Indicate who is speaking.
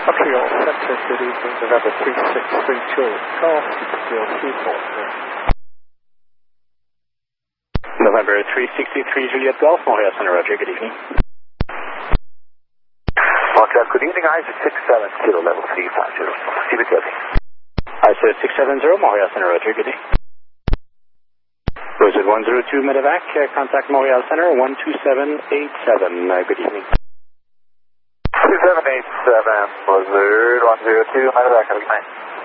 Speaker 1: Montreal Center, good evening, November 3632, Golf, Pupil.
Speaker 2: November 363 Juliet Golf, Montreal Center, Roger, good evening.
Speaker 3: Montreal, good evening, ISO 670, level 350. Steve Kelly.
Speaker 2: ISO 670, Montreal Center, Roger, good evening. Roger 102 Medevac, contact Montreal Center, 12787, good evening.
Speaker 3: 2787, Blizzard 102 Medevac, have a good night.